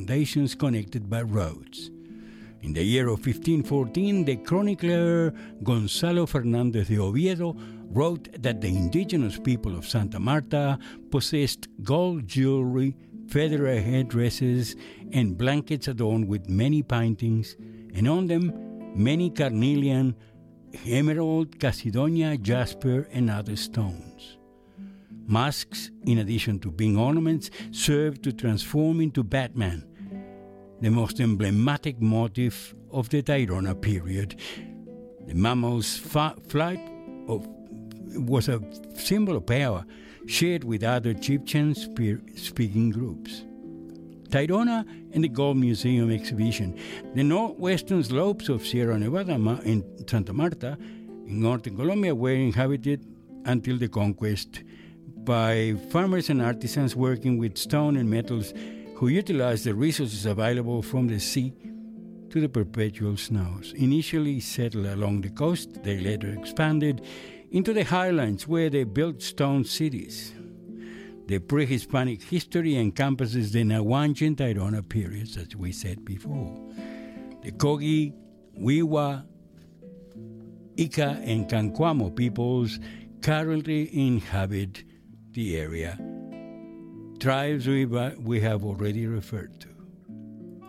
foundations connected by roads. In the year of 1514, the chronicler Gonzalo Fernández de Oviedo wrote that the indigenous people of Santa Marta possessed gold jewelry, feather headdresses, and blankets adorned with many paintings, and on them many carnelian, emerald, casidonia, jasper, and other stones. Masks, in addition to being ornaments, served to transform into Batman, the most emblematic motif of the Tairona period. The mammal's flight was a symbol of power, shared with other chieftain-speaking groups. Tairona and the Gold Museum exhibition. The northwestern slopes of Sierra Nevada in Santa Marta, in northern Colombia, were inhabited until the conquest by farmers and artisans working with stone and metals who utilized the resources available from the sea to the perpetual snows. Initially settled along the coast, they later expanded into the highlands where they built stone cities. The pre-Hispanic history encompasses the Nahuanche and Tairona periods, as we said before. The Kogi, Wiwa, Ika, and Cancuamo peoples currently inhabit the area, tribes we have already referred to.